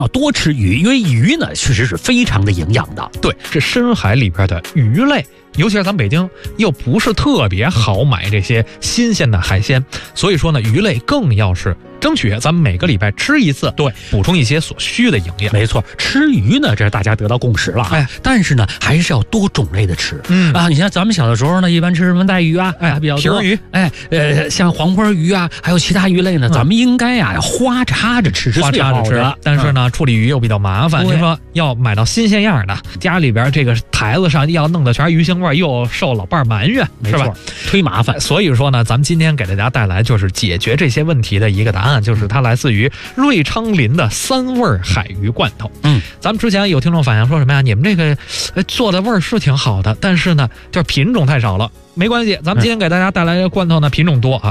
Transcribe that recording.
多吃鱼，因为鱼呢确实是非常的营养的。 对，这深海里边的鱼类，尤其是咱北京又不是特别好买这些新鲜的海鲜，所以说呢，鱼类更要是争取咱们每个礼拜吃一次， 对， 补充一些所需的营养。 没错，吃鱼呢，这是大家得到共识了哈。但是呢，还是要多种类的吃。你像咱们小的时候呢，一般吃什么带鱼啊，比较多。 皮鱼， 像黄花鱼啊，还有其他鱼类呢，咱们应该花插着吃， 花插着吃。但是呢，处理鱼又比较麻烦。您说要买到新鲜样的，家里边这个台子上要弄的全是鱼腥味，又受老伴埋怨，是吧？ 忒麻烦。 所以说呢，咱们今天给大家带来就是解决这些问题的一个答案，就是它来自于瑞昌林的3味海鱼罐头。咱们之前有听众反映说什么呀？你们这个做的味儿是挺好的，但是呢，就是品种太少了。没关系，咱们今天给大家带来的罐头呢，品种多啊。